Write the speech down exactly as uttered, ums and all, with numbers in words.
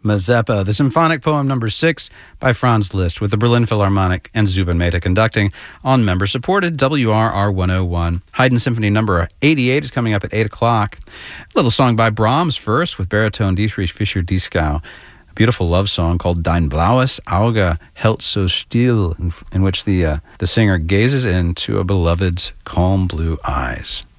Mazeppa, the symphonic poem number six by Franz Liszt, with the Berlin Philharmonic and Zubin Mehta conducting on member-supported W R R one oh one. Haydn Symphony number eighty-eight is coming up at eight o'clock. A little song by Brahms first with baritone Dietrich Fischer-Dieskau. A beautiful love song called Dein blaues Auge hält so still, in, in which the, uh, the singer gazes into a beloved's calm blue eyes.